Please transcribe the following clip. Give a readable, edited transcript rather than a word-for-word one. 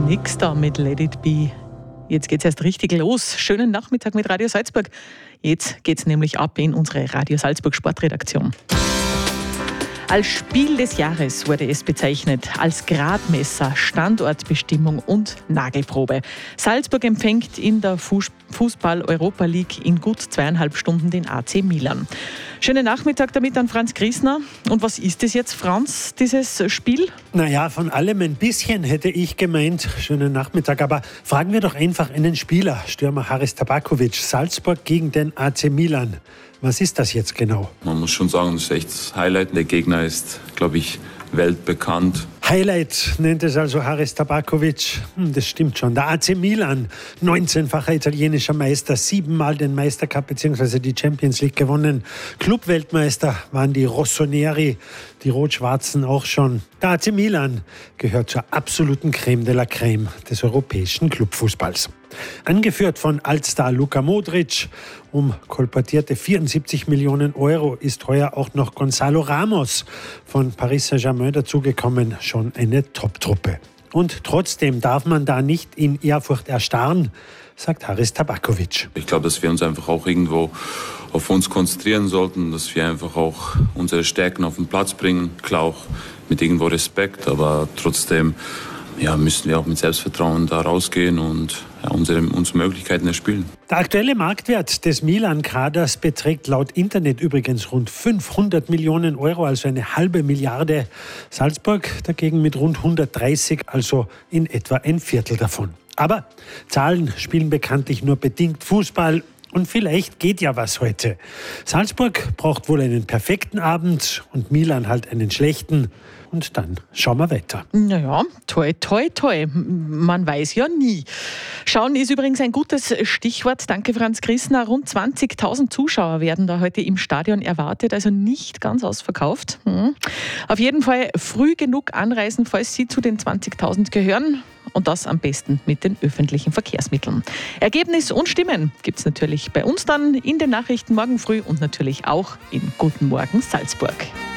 Nix da mit Let It Be. Jetzt geht's erst richtig los. Schönen Nachmittag mit Radio Salzburg. Jetzt geht's nämlich ab in unsere Radio Salzburg Sportredaktion. Als Spiel des Jahres wurde es bezeichnet, als Gradmesser, Standortbestimmung und Nagelprobe. Salzburg empfängt in der Fußball-Europa League in gut 2,5 Stunden den AC Milan. Schönen Nachmittag damit an Franz Griesner. Und was ist das jetzt, Franz, dieses Spiel? Naja, von allem ein bisschen hätte ich gemeint. Schönen Nachmittag. Aber fragen wir doch einfach einen Spieler, Stürmer Haris Tabakovic. Salzburg gegen den AC Milan. Was ist das jetzt genau? Man muss schon sagen, das ist echt das Highlight. Der Gegner ist, glaube ich, weltbekannt. Highlight nennt es also Haris Tabakovic. Das stimmt schon. Der AC Milan, 19-facher italienischer Meister, 7-mal den Meistercup bzw. die Champions League gewonnen. Clubweltmeister waren die Rossoneri, die Rot-Schwarzen auch schon. Der AC Milan gehört zur absoluten Creme de la Creme des europäischen Clubfußballs. Angeführt von Altstar Luka Modric um kolportierte 74 Millionen Euro ist heuer auch noch Gonzalo Ramos von Paris Saint-Germain dazugekommen. Schon eine Top-Truppe. Und trotzdem darf man da nicht in Ehrfurcht erstarren, sagt Haris Tabakovic. Ich glaube, dass wir uns einfach auch irgendwo auf uns konzentrieren sollten, dass wir einfach auch unsere Stärken auf den Platz bringen. Klar auch mit irgendwo Respekt, aber trotzdem müssen wir auch mit Selbstvertrauen da rausgehen und unsere Möglichkeiten erspielen. Der aktuelle Marktwert des Milan-Kaders beträgt laut Internet übrigens rund 500 Millionen Euro, also eine halbe Milliarde. Salzburg dagegen mit rund 130, also in etwa ein Viertel davon. Aber Zahlen spielen bekanntlich nur bedingt Fußball. Und vielleicht geht ja was heute. Salzburg braucht wohl einen perfekten Abend und Milan halt einen schlechten. Und dann schauen wir weiter. Naja, toi, toi, toi. Man weiß ja nie. Schauen ist übrigens ein gutes Stichwort. Danke, Franz Griesner. Rund 20.000 Zuschauer werden da heute im Stadion erwartet, also nicht ganz ausverkauft. Auf jeden Fall früh genug anreisen, falls Sie zu den 20.000 gehören. Und das am besten mit den öffentlichen Verkehrsmitteln. Ergebnis und Stimmen gibt es natürlich bei uns dann in den Nachrichten morgen früh und natürlich auch in Guten Morgen Salzburg.